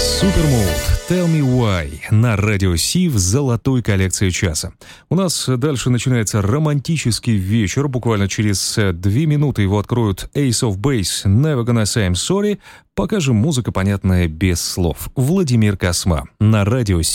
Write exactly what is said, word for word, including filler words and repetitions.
Supermood, Tell Me Why на радио Си в золотой коллекции часа. У нас дальше начинается романтический вечер. Буквально через две минуты его откроют Ace of Base, Never Gonna Say I'm Sorry. Пока же музыка, понятная без слов. Владимир Косма на радио Си.